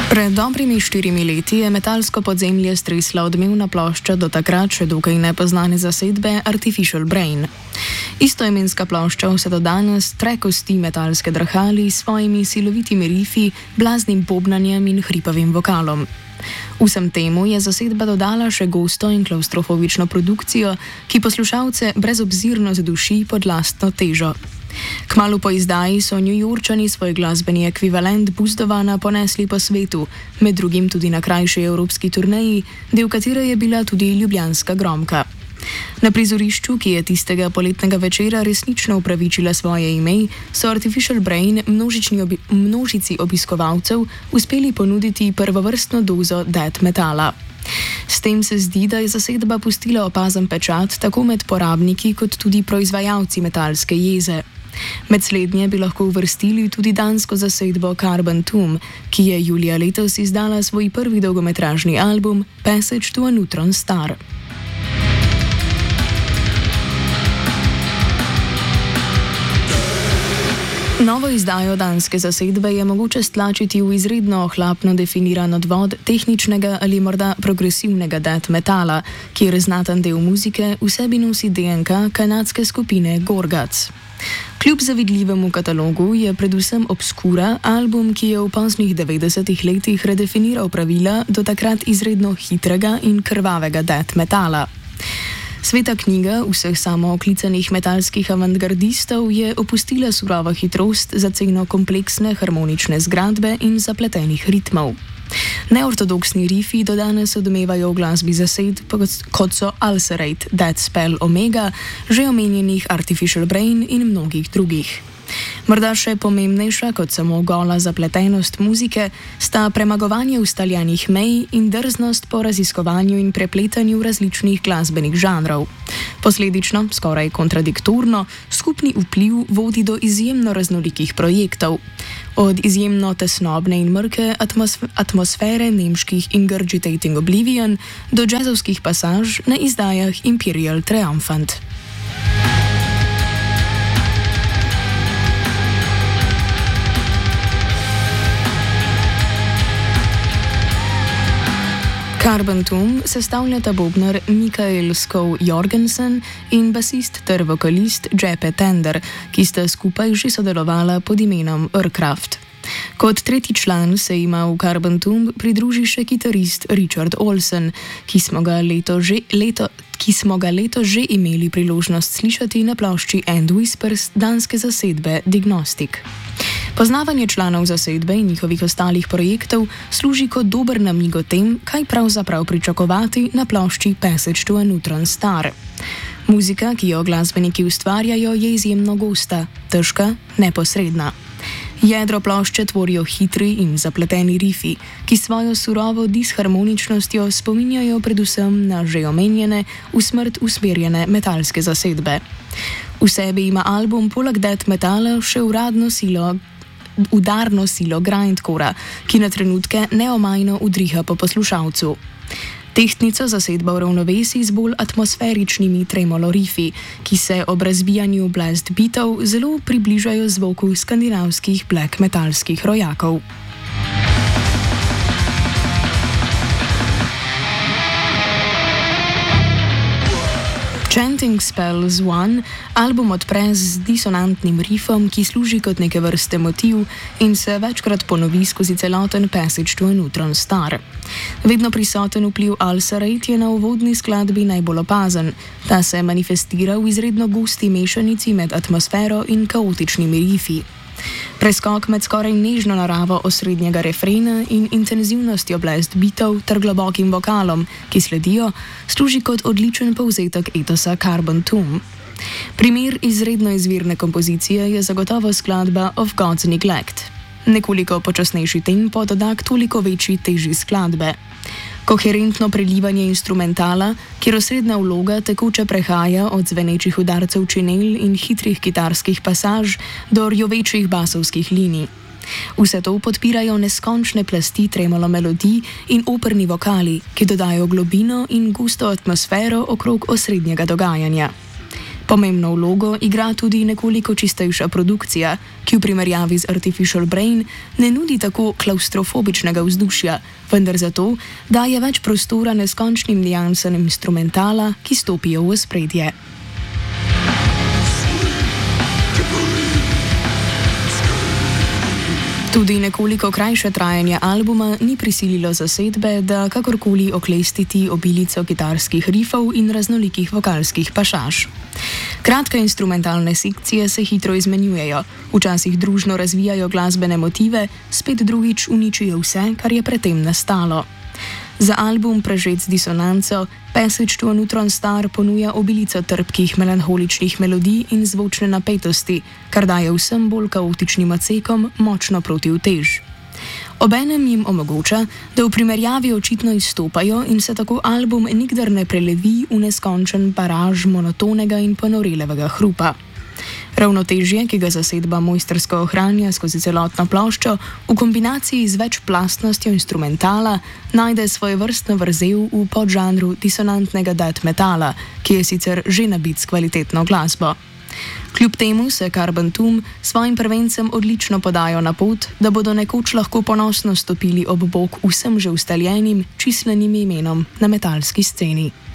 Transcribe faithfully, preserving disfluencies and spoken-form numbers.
Pred dobrimi štirimi leti je metalsko podzemlje stresla odmevna plošča do takrat še dokaj nepoznane zasedbe Artificial Brain. Istoimenska plošča vse do danes tre kosti metalske drhali s svojimi silovitimi rifi, blaznim bobnanjem in hripavim vokalom. Vsem temu je zasedba dodala še gosto in klaustrofobično produkcijo, ki poslušalce brezobzirno zaduši pod lastno težo. Kmalu po izdaji so Newyorčani svoj glasbeni ekvivalent Buzdovana ponesli po svetu, med drugim tudi na krajši evropski turneji, del katere je bila tudi ljubljanska Gromka. Na prizorišču, ki je tistega poletnega večera resnično upravičila svoje ime, so Artificial Brain obi, množici obiskovalcev uspeli ponuditi prvovrstno dozo death metala. S tem se zdi, da je zasedba pustila opazen pečat tako med porabniki kot tudi proizvajalci metalske jeze. Med slednje bi lahko uvrstili tudi dansko zasedbo Carbon Tomb, ki je julija letos izdala svoj prvi dolgometražni album Passage to a Neutron Star. Novo izdajo danske zasedbe je mogoče stlačiti v izredno ohlapno definiran odvod tehničnega ali morda progresivnega death metala, kjer znaten del muzike v sebi nosi D N K kanadske skupine Gorguts. Kljub zavidljivemu katalogu je predvsem Obscura album, ki je v poznih devetdesetih letih redefiniral pravila do takrat izredno hitrega in krvavega death metala. Sveta knjiga vseh samooklicanih metalskih avantgardistov je opustila surovo hitrost za ceno kompleksne harmonične zgradbe in zapletenih ritmov. Neortodoksni rifi do danes odmevajo v glasbi zasedb, kot so Ulcerate, Death Spell Omega, že omenjenih Artificial Brain in mnogih drugih. Morda še pomembnejša kot samo gola zapletenost muzike sta premagovanje ustaljenih mej in drznost po raziskovanju in prepletanju različnih glasbenih žanrov. Posledično, skoraj kontradiktorno, skupni vpliv vodi do izjemno raznolikih projektov. Od izjemno tesnobne in mrke atmosf- atmosfere nemških Ingurgitating Oblivion do džezovskih pasaž na izdajah Imperial Triumphant. Carbon Tomb sestavljata bobnar Mikael Skov Jorgensen in basist ter vokalist Jeppe Tender, ki sta skupaj že sodelovala pod imenom Urkraft. Kot tretji član se ima v Carbon Tomb pridruži še kitarist Richard Olsen, ki smo ga leto že, leto, ki smo ga leto že imeli priložnost slišati na plošči And Whispers danske zasedbe Dignostic. Poznavanje članov zasedbe in njihovih ostalih projektov služi kot dober namig o tem, kaj pravzaprav pričakovati na plošči Passage to a Neutron Star. Muzika, ki jo glasbeniki ustvarjajo, je izjemno gosta, težka, neposredna. Jedro plošče tvorijo hitri in zapleteni rifi, ki svojo surovo disharmoničnostjo spominjajo predvsem na že omenjene, v smrt usmerjene metalske zasedbe. V sebi ima album poleg death metala še uradno silo udarno silo grindcora, ki na trenutke neomajno udriha po poslušalcu. Tehtnico zasedba v ravnovesji z bolj atmosferičnimi tremolo rifi, ki se ob razbijanju blast beatov zelo približajo zvoku skandinavskih black metalskih rojakov. Chanting Spells One album odpre z disonantnim rifom, ki služi kot neke vrste motiv in se večkrat ponovi skozi celoten Passage to a Neutron Star. Vedno prisoten vpliv Ulcerate je na uvodni skladbi najbolj opazen. Ta se manifestira v izredno gosti mešanici med atmosfero in kaotičnimi rifi. Preskok med skoraj nežno naravo osrednjega refrena in intenzivnostjo blast beatov ter globokim vokalom, ki sledijo, služi kot odličen povzetek etosa Carbon Tomb. Primer izredno izvirne kompozicije je zagotovo skladba Of God's Neglect. Nekoliko počasnejši tempo doda k toliko večji teži skladbe. Koherentno prelivanje instrumentala, kjer osrednja vloga tekoče prehaja od zvenečih udarcev činel in hitrih kitarskih pasaž do rjovečih basovskih linij. Vse to podpirajo neskončne plasti tremolo melodij in operni vokali, ki dodajo globino in gusto atmosfero okrog osrednjega dogajanja. Pomembno vlogo igra tudi nekoliko čistejša produkcija, ki v primerjavi z Artificial Brain ne nudi tako klaustrofobičnega vzdušja, vendar zato daje več prostora neskončnim niansam instrumentala, ki stopijo v ospredje. Tudi nekoliko krajše trajanje albuma ni prisililo zasedbe, da kakorkoli oklestiti obilico kitarskih rifov in raznolikih vokalskih pasaž. Kratke instrumentalne sekcije se hitro izmenjujejo, včasih družno razvijajo glasbene motive, spet drugič uničijo vse, kar je predtem nastalo. Za album prežet z disonanco, Passage to a Neutron Star ponuja obilico trpkih melanholičnih melodij in zvočne napetosti, kar daje vsem bolj kaotičnim odsekom močno protiutež. Obenem jim omogoča, da v primerjavi očitno izstopajo in se tako album nikdar ne prelevi v neskončen baraž monotonega in ponorelevega hrupa. Ravnotežje, ki ga zasedba mojstrsko ohranja skozi celotno ploščo, v kombinaciji z večplastnostjo instrumentala, najde svojevrstno vrzel v podžanru disonantnega death metala, ki je sicer že nabit s kvalitetno glasbo. Kljub temu se Carbon Tomb svojim prvencem odlično podajo na pot, da bodo nekoč lahko ponosno stopili ob bok vsem že ustaljenim, čislenim imenom na metalski sceni.